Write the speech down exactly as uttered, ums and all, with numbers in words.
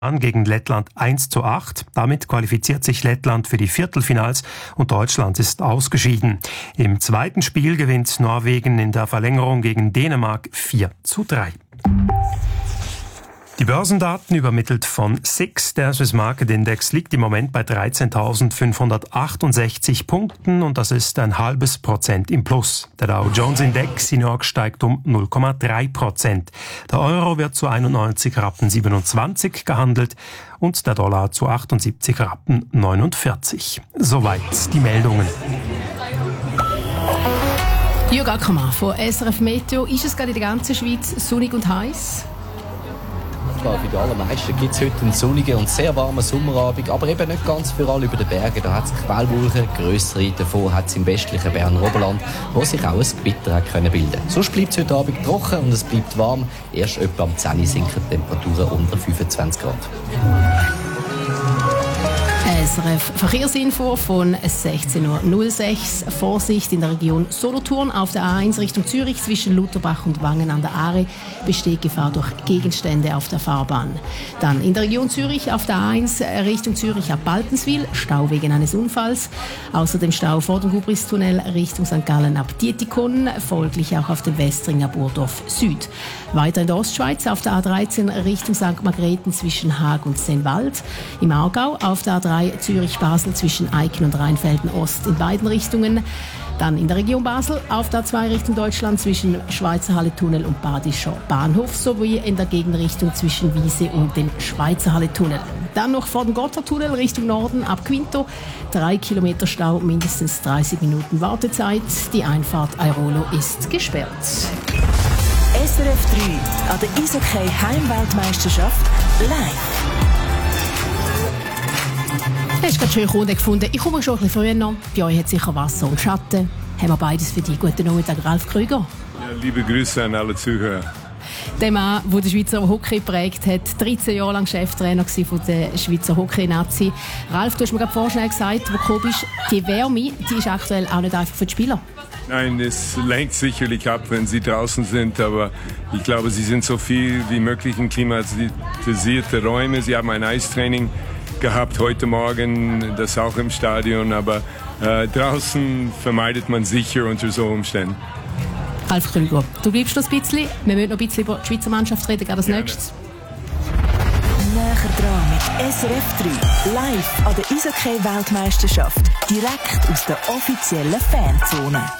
gegen Lettland eins zu acht. Damit qualifiziert sich Lettland für die Viertelfinals und Deutschland ist ausgeschieden. Im zweiten Spiel gewinnt Norwegen in der Verlängerung gegen Dänemark vier zu drei. Die Börsendaten übermittelt von S I X. Der Swiss Market Index liegt im Moment bei dreizehntausendfünfhundertachtundsechzig Punkten und das ist ein halbes Prozent im Plus. Der Dow Jones Index in New York steigt um null Komma drei Prozent. Der Euro wird zu einundneunzig Rappen siebenundzwanzig gehandelt und der Dollar zu achtundsiebzig Rappen neunundvierzig. Soweit die Meldungen. Jürg Ackermann von S R F Meteo. Ist es gerade in der ganzen Schweiz sonnig und heiß? Für die allermeisten gibt es heute einen sonnigen und sehr warmen Sommerabend, aber eben nicht ganz für alle über den Bergen. Da hat es Quellwolken, grössere davon hat es im westlichen Berner Oberland, wo sich auch ein Gewitter hat können bilden. Sonst bleibt es heute Abend trocken und es bleibt warm. Erst etwa am zehn Uhr sinken die Temperaturen unter fünfundzwanzig Grad. S R F Verkehrsinfo von sechzehn Uhr null sechs. Vorsicht in der Region Solothurn auf der A eins Richtung Zürich zwischen Lutherbach und Wangen an der Aare besteht Gefahr durch Gegenstände auf der Fahrbahn. Dann in der Region Zürich auf der A eins Richtung Zürich ab Baltenswil, Stau wegen eines Unfalls. Außerdem Stau vor dem Gubristunnel Richtung Sankt Gallen ab Dietikon, folglich auch auf dem Westring ab Urdorf Süd. Weiter in der Ostschweiz auf der A dreizehn Richtung Sankt Margrethen zwischen Haag und Sennwald. Im Aargau auf der A drei Zürich-Basel zwischen Eiken und Rheinfelden-Ost in beiden Richtungen. Dann in der Region Basel auf der A zwei Richtung Deutschland zwischen Schweizer Halle-Tunnel und Badischer Bahnhof sowie in der Gegenrichtung zwischen Wiese und dem Schweizer Halle-Tunnel. Dann noch vor dem Gotthardtunnel Richtung Norden ab Quinto. Drei Kilometer Stau, mindestens dreißig Minuten Wartezeit. Die Einfahrt Airolo ist gesperrt. S R F drei an der Eishockey Heimweltmeisterschaft live. Hast du gerade schön Kunde gefunden? Ich komme schon ein bisschen früher noch. Bei euch hat sicher Wasser und Schatten. Haben wir beides für dich. Guten Nachmittag, Ralf Krüger. Ja, liebe Grüße an alle Zuhörer. Der Mann, der den Schweizer Hockey geprägt hat, dreizehn Jahre lang Cheftrainer von der Schweizer Hockey-Nazi. Ralf, du hast mir gerade vorschnell gesagt, wo du gekommen bist, die Wärme, die ist aktuell auch nicht einfach für die Spieler. Nein, es lenkt sicherlich ab, wenn sie draußen sind, aber ich glaube, sie sind so viel wie möglich in klimatisierte Räume. Sie haben ein Eistraining gehabt heute Morgen, das auch im Stadion, aber äh, draußen vermeidet man sicher unter so Umständen. Ralf Krüger, du bleibst noch ein bisschen. Wir müssen noch ein bisschen über die Schweizer Mannschaft reden, gerade als nächstes. Näher dran mit S R F drei, live an der Eishockey-Weltmeisterschaft, direkt aus der offiziellen Fanzone.